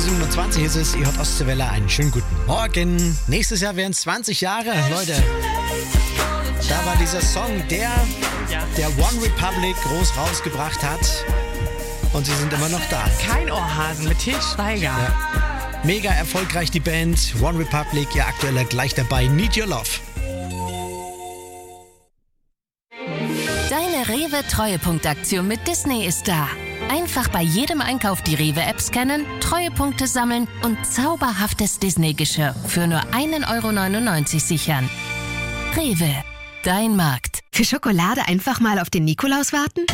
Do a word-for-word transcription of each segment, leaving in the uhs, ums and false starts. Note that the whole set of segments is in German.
siebenundzwanzig ist es, ihr hört Ostseewelle, einen schönen guten Morgen. Nächstes Jahr wären es zwanzig Jahre, Leute. Da war dieser Song, der, der One Republic groß rausgebracht hat. Und sie sind immer noch da. Kein Ohrhasen mit Til Schweiger. Ja. Mega erfolgreich die Band One Republic, ihr aktueller gleich dabei, Need Your Love. Deine Rewe-Treuepunktaktion mit Disney ist da. Einfach bei jedem Einkauf die Rewe-App scannen, Treuepunkte sammeln und zauberhaftes Disney-Geschirr für nur ein Euro neunundneunzig sichern. Rewe, dein Markt. Für Schokolade einfach mal auf den Nikolaus warten?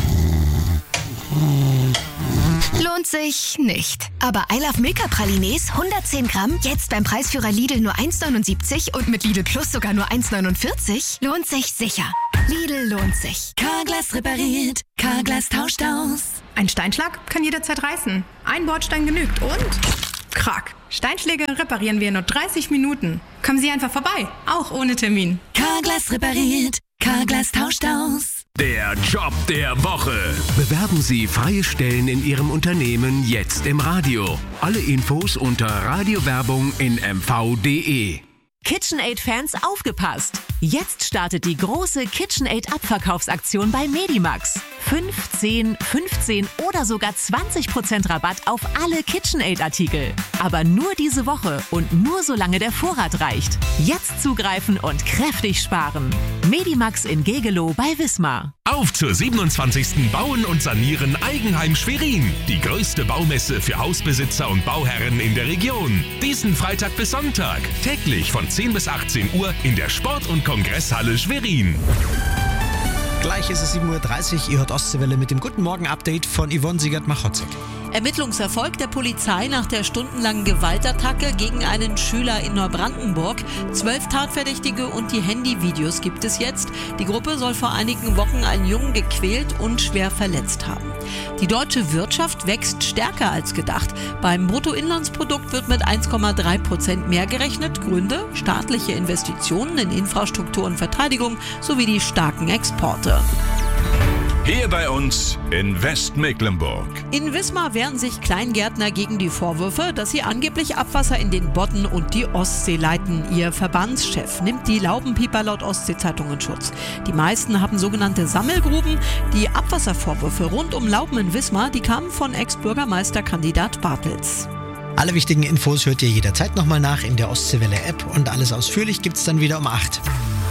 Lohnt sich nicht. Aber I Love Milka Pralines hundertzehn Gramm, jetzt beim Preisführer Lidl nur eins neunundsiebzig und mit Lidl Plus sogar nur eins neunundvierzig, lohnt sich sicher. Lidl lohnt sich. Carglass repariert, Carglass tauscht aus. Ein Steinschlag kann jederzeit reißen. Ein Bordstein genügt und... Krack. Steinschläge reparieren wir in nur dreißig Minuten. Kommen Sie einfach vorbei, auch ohne Termin. Carglass repariert, Carglass tauscht aus. Der Job der Woche. Bewerben Sie freie Stellen in Ihrem Unternehmen jetzt im Radio. Alle Infos unter Radiowerbung in m v punkt d e. KitchenAid-Fans aufgepasst! Jetzt startet die große KitchenAid-Abverkaufsaktion bei Medimax. fünf, zehn, fünfzehn oder sogar zwanzig Prozent Rabatt auf alle KitchenAid-Artikel. Aber nur diese Woche und nur solange der Vorrat reicht. Jetzt zugreifen und kräftig sparen. Medimax in Gegelow bei Wismar. Auf zur siebenundzwanzigsten Bauen und Sanieren Eigenheim Schwerin. Die größte Baumesse für Hausbesitzer und Bauherren in der Region. Diesen Freitag bis Sonntag. Täglich von zehn bis achtzehn Uhr in der Sport- und Kongresshalle Schwerin. Gleich ist es sieben Uhr dreißig, ihr hört Ostseewelle mit dem Guten Morgen-Update von Yvonne Siegert-Machotzek. Ermittlungserfolg der Polizei nach der stundenlangen Gewaltattacke gegen einen Schüler in Neubrandenburg. Zwölf Tatverdächtige und die Handyvideos gibt es jetzt. Die Gruppe soll vor einigen Wochen einen Jungen gequält und schwer verletzt haben. Die deutsche Wirtschaft wächst stärker als gedacht. Beim Bruttoinlandsprodukt wird mit eins Komma drei Prozent mehr gerechnet. Gründe: staatliche Investitionen in Infrastruktur und Verteidigung sowie die starken Exporte. Hier bei uns in Westmecklenburg. In Wismar wehren sich Kleingärtner gegen die Vorwürfe, dass sie angeblich Abwasser in den Bodden und die Ostsee leiten. Ihr Verbandschef nimmt die Laubenpieper laut Ostsee-Zeitung in Schutz. Die meisten haben sogenannte Sammelgruben. Die Abwasservorwürfe rund um Lauben in Wismar, die kamen von Ex-Bürgermeisterkandidat Bartels. Alle wichtigen Infos hört ihr jederzeit nochmal nach in der Ostseewelle-App und alles ausführlich gibt's dann wieder um acht.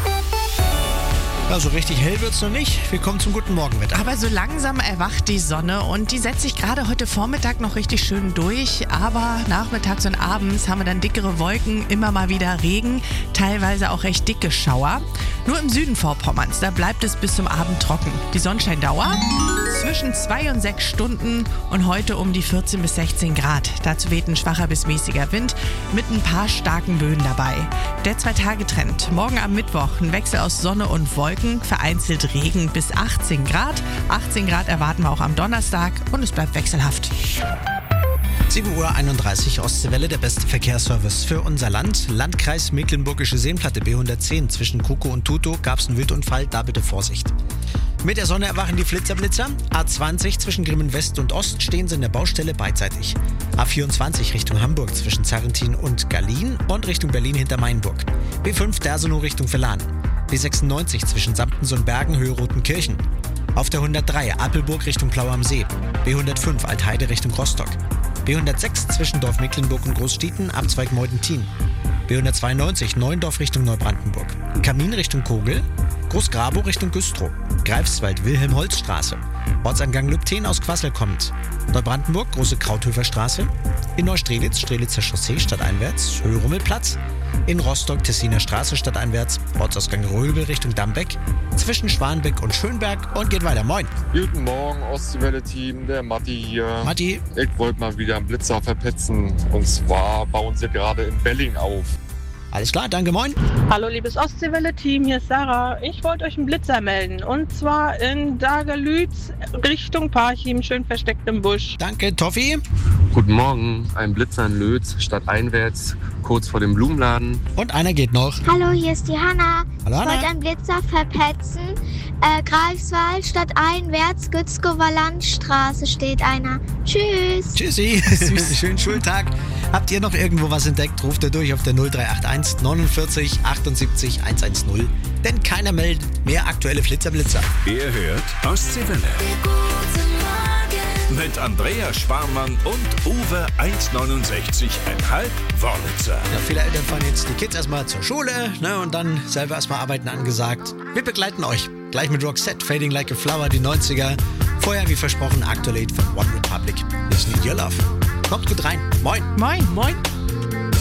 Ja, so richtig hell wird's noch nicht. Wir kommen zum guten Morgenwetter. Aber so langsam erwacht die Sonne und die setzt sich gerade heute Vormittag noch richtig schön durch. Aber nachmittags und abends haben wir dann dickere Wolken, immer mal wieder Regen, teilweise auch recht dicke Schauer. Nur im Süden Vorpommerns, da bleibt es bis zum Abend trocken. Die Sonnenscheindauer zwischen zwei und sechs Stunden und heute um die vierzehn bis sechzehn Grad. Dazu weht ein schwacher bis mäßiger Wind mit ein paar starken Böen dabei. Der Zwei-Tage-Trend. Morgen am Mittwoch ein Wechsel aus Sonne und Wolken, vereinzelt Regen bis achtzehn Grad. achtzehn Grad erwarten wir auch am Donnerstag und es bleibt wechselhaft. sieben Uhr einunddreißig, Ostseewelle, der beste Verkehrsservice für unser Land. Landkreis Mecklenburgische Seenplatte B hundertzehn. Zwischen Kuko und Tutow gab es einen Wildunfall, da bitte Vorsicht. Mit der Sonne erwachen die Flitterblitzer. A zwanzig zwischen Grimmen West und Ost stehen sie in der Baustelle beidseitig. A vierundzwanzig Richtung Hamburg zwischen Zarrentin und Gallien und Richtung Berlin hinter Mainburg. B fünf Dersenow Richtung Verlan. B sechsundneunzig zwischen Samptens und Bergen Höhe Rotenkirchen. Auf der hundertdrei Apelburg Richtung Plau am See. B hundertfünf Altheide Richtung Rostock. B hundertsechs zwischen Dorf Mecklenburg und Großstieten, Abzweig Meudentin. B hundertzweiundneunzig Neuendorf Richtung Neubrandenburg. Kamin Richtung Kogel. Großgrabow Richtung Güstrow. Greifswald Wilhelm-Holz-Straße. Ortsangang Lübten aus Quassel kommt. Neubrandenburg Große Krauthöfer Straße. In Neustrelitz Strelitzer Chaussee stadteinwärts Höhe Rummelplatz. In Rostock Tessiner Straße stadteinwärts Ortsausgang Röbel Richtung Dambeck. Zwischen Schwanbeck und Schönberg und geht weiter. Moin. Guten Morgen, Ostseewelle-Team, der Matti hier. Matti. Ich wollte mal wieder einen Blitzer verpetzen. Und zwar bauen sie gerade in Belling auf. Alles klar, danke, moin. Hallo liebes Ostseewelle-Team, hier ist Sarah. Ich wollte euch einen Blitzer melden und zwar in Dagelütz Richtung Parchim, schön versteckt im Busch. Danke, Toffi. Guten Morgen, ein Blitzer in Lötz, stadteinwärts, kurz vor dem Blumenladen. Und einer geht noch. Hallo, hier ist die Hanna. Hallo, ich Hanna. wollte einen Blitzer verpetzen. Äh, Greifswald, stadteinwärts, Gützkower Landstraße steht einer. Tschüss. Tschüssi. Schönen Schultag. Habt ihr noch irgendwo was entdeckt? Ruft ihr durch auf der null drei acht eins neunundvierzig achtundsiebzig hundertzehn. Denn keiner meldet mehr aktuelle Flitzer-Blitzer. Ihr hört Ostseewelle. Mit Andrea Sparmann und Uwe eins neunundsechzig Komma fünf Wörlitzer. Ja, viele Eltern fahren jetzt die Kids erstmal zur Schule, ne, und dann selber erstmal arbeiten angesagt. Wir begleiten euch gleich mit Roxette, Fading Like a Flower, die neunziger. Vorher, wie versprochen, Actuate von One Republic. This Need Your Love. Kommt gut rein. Moin. Moin. Moin.